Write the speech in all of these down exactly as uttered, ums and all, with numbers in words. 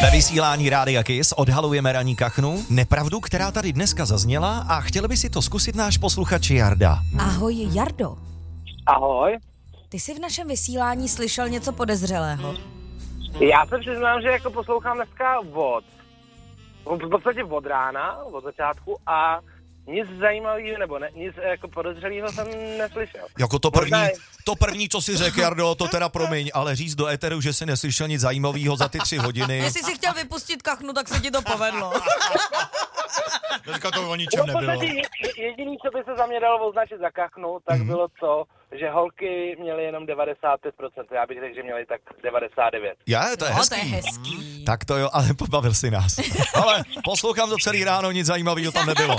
Ve vysílání Rádia Kiss odhalujeme ranní kachnu, nepravdu, která tady dneska zazněla a chtěl by si to zkusit náš posluchač Jarda. Ahoj, Jardo. Ahoj. Ty jsi v našem vysílání slyšel něco podezřelého? Já se přiznám, že jako poslouchám dneska od, v podstatě od rána, od začátku a nic zajímavého nebo ne, nic jako podezřelého jsem neslyšel. Jako to první, to první, co si řekl, Jardo, to teda promiň, ale říct do éteru, že si neslyšel nic zajímavého za ty tři hodiny. Jestli jsi chtěl vypustit kachnu, tak se ti to povedlo. Dneska to o ničem No, v podstatě nebylo. je- jediný, co by se za mě dalo označit za kachnu, tak mm. bylo to, že holky měly jenom devadesát pět procent. Já bych řekl, že měly tak devadesát devět. Já, to je No, hezký. to je hezký. Tak to jo, ale pobavil si nás. Ale poslouchám to celý ráno, nic zajímavého tam nebylo.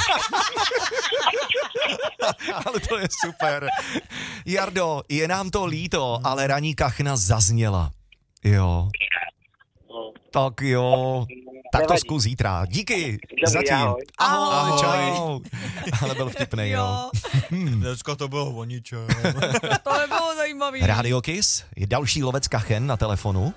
Ale to je super. Jardo, je nám to líto, ale ranní kachna zazněla. Jo. Tak jo. Tak to Nevadí. zkus zítra. Díky Dobrý, zatím. ahoj. Ahoj, Ahoj. čau. Ale byl vtipnej, jo. Jo, Dneska to bylo o ničem. to nebylo zajímavý. Radio Kiss, je další lovec kachen na telefonu.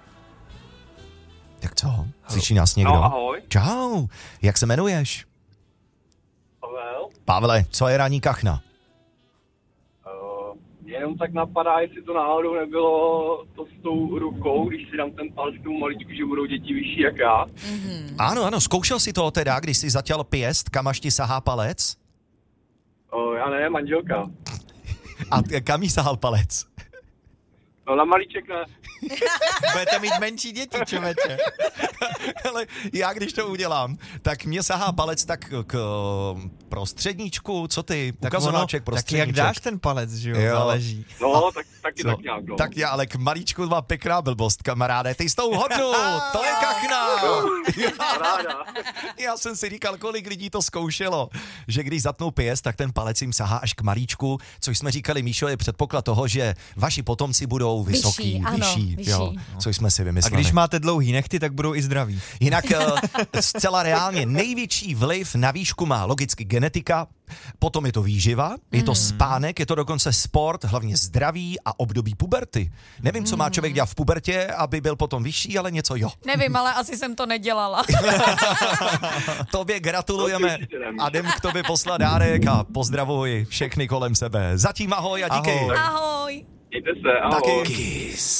Tak co? Slyší nás někdo? No, ahoj. Čau. Jak se jmenuješ? Pavel, Pavle, co je ranní kachna? Uh, jenom tak napadá, jestli to náhodou nebylo to s tou rukou, když si dám ten palec k tomu maličku, že budou děti vyšší jak já. Mm-hmm. Ano, ano, zkoušel si to teda, když jsi zatěl pěst, kam až ti sahá palec? Uh, já ne, manželka. A t- kam jí sahal palec? No na malíček ne. Budete mít menší děti, čověče. Ale já když to udělám, tak mě sahá palec tak k prostředníčku, co ty? Ukazováček, tak jak prostředníček. dáš ten palec, že jo, Jo. záleží. No, tak, taky Co? tak nějak, no. Tak já, ale k malíčku má pěkná blbost, kamaráde. Ty jsi to uhodnul, to je kachna. Ráda. Já jsem si říkal, kolik lidí to zkoušelo, že když zatnou pěst, tak ten palec jim sahá až k malíčku, což jsme říkali, Míšo, je předpoklad toho, že vaši potomci budou vysoký, Vyšší, ano, vyšší, vyšší. jo, což jsme si A vymysleli. když máte dlouhý nechty, tak budou i zdraví. Jinak eh, zcela reálně největší vliv na výšku má logicky genetika, potom je to výživa, je to spánek, je to dokonce sport, hlavně zdraví a období puberty. Nevím, co má člověk dělat v pubertě, aby byl potom vyšší, ale něco jo. Nevím, ale asi jsem to nedělala. Tobě gratulujeme To určitě nevím. a jdem k tobě poslat dárek a pozdravuj všechny kolem sebe. Zatím ahoj a díky. Ahoj. Ahoj. Mějte se, ahoj. Taky. Kiss.